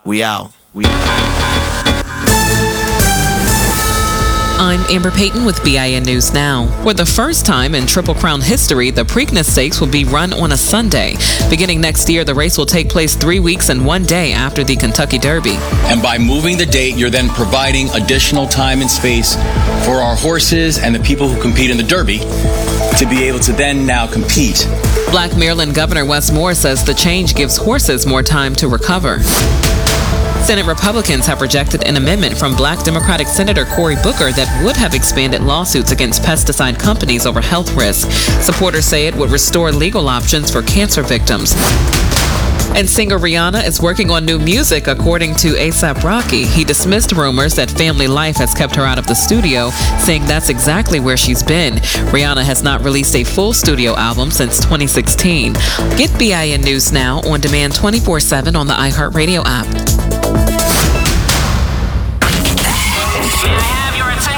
We out. I'm Amber Payton with BIN News Now. For the first time in Triple Crown history, the Preakness Stakes will be run on a Sunday. Beginning next year, the race will take place 3 weeks and 1 day after the Kentucky Derby. And by moving the date, you're then providing additional time and space for our horses and the people who compete in the Derby to be able to then now compete. Black Maryland Governor Wes Moore says the change gives horses more time to recover. Senate Republicans have rejected an amendment from Black Democratic Senator Cory Booker that would have expanded lawsuits against pesticide companies over health risks. Supporters say it would restore legal options for cancer victims. And singer Rihanna is working on new music, according to A$AP Rocky. He dismissed rumors that family life has kept her out of the studio, saying that's exactly where she's been. Rihanna has not released a full studio album since 2016. Get BIN News Now on demand 24/7 on the iHeartRadio app.